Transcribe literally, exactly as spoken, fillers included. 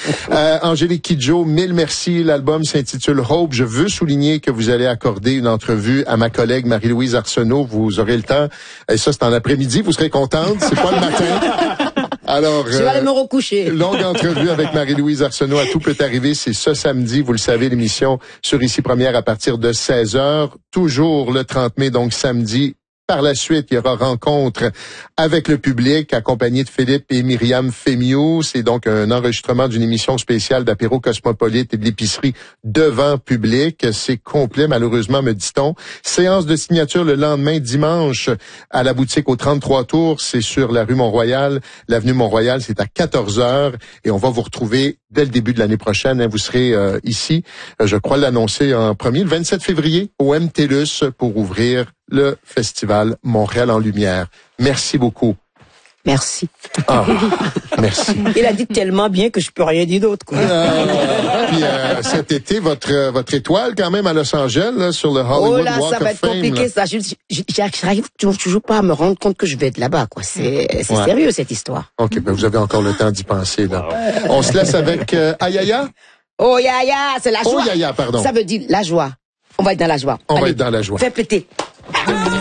Euh, Angélique Kidjo, mille merci. L'album s'intitule Hope. Je veux souligner que vous allez accorder une entrevue à ma collègue Marie-Louise Arsenault. Vous aurez le temps. Et ça, c'est en après-midi. Vous serez contente. C'est pas le matin. Alors, je vais aller me recoucher. Euh, longue entrevue avec Marie-Louise Arsenault. À Tout peut arriver. C'est ce samedi. Vous le savez, l'émission sur Ici Première à partir de seize heures. Toujours le trente mai, donc samedi. Par la suite, il y aura rencontre avec le public, accompagné de Philippe et Myriam Fémiou. C'est donc un enregistrement d'une émission spéciale d'Apéro Cosmopolite et de l'épicerie devant public. C'est complet, malheureusement, me dit-on. Séance de signature le lendemain, dimanche, à la boutique au trente-trois Tours. C'est sur la rue Mont-Royal. L'avenue Mont-Royal, c'est à quatorze heures. Et on va vous retrouver dès le début de l'année prochaine. Vous serez euh, ici, je crois l'annoncer en premier, le vingt-sept février, au M T L U S pour ouvrir le festival Montréal en Lumière. Merci beaucoup. Merci. Ah, merci. Il a dit tellement bien que je peux rien dire d'autre, quoi. Euh, puis euh, cet été, votre votre étoile quand même à Los Angeles, là, sur le Hollywood oh là, Walk ça va of être Fame. compliqué, Là. ça. J'arrive toujours, toujours pas à me rendre compte que je vais être là-bas, quoi. C'est c'est Ouais. sérieux, cette histoire. OK, ben vous avez encore le temps d'y penser, là. On se laisse avec euh, Ayaya? Oh, yaya, c'est la joie. Oh, Yaya, pardon. Ça veut dire la joie. On va être dans la joie. On Allez, va être dans la joie. fais péter.